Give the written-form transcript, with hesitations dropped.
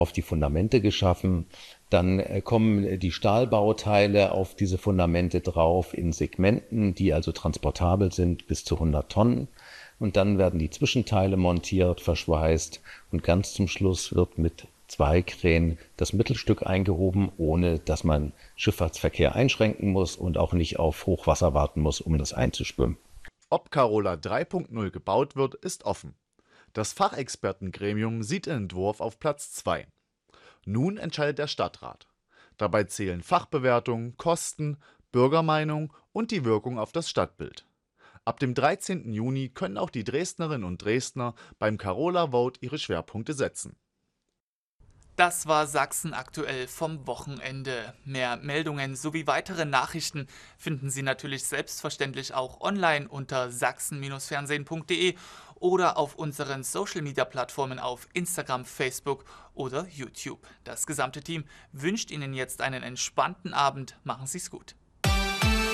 auf die Fundamente geschaffen. Dann kommen die Stahlbauteile auf diese Fundamente drauf in Segmenten, die also transportabel sind bis zu 100 Tonnen. Und dann werden die Zwischenteile montiert, verschweißt und ganz zum Schluss wird mit 2 Kränen das Mittelstück eingehoben, ohne dass man Schifffahrtsverkehr einschränken muss und auch nicht auf Hochwasser warten muss, um das einzuschwimmen. Ob Carola 3.0 gebaut wird, ist offen. Das Fachexpertengremium sieht den Entwurf auf Platz 2. Nun entscheidet der Stadtrat. Dabei zählen Fachbewertung, Kosten, Bürgermeinung und die Wirkung auf das Stadtbild. Ab dem 13. Juni können auch die Dresdnerinnen und Dresdner beim Carola Vote ihre Schwerpunkte setzen. Das war Sachsen aktuell vom Wochenende. Mehr Meldungen sowie weitere Nachrichten finden Sie natürlich selbstverständlich auch online unter sachsen-fernsehen.de oder auf unseren Social-Media-Plattformen auf Instagram, Facebook oder YouTube. Das gesamte Team wünscht Ihnen jetzt einen entspannten Abend. Machen Sie es gut.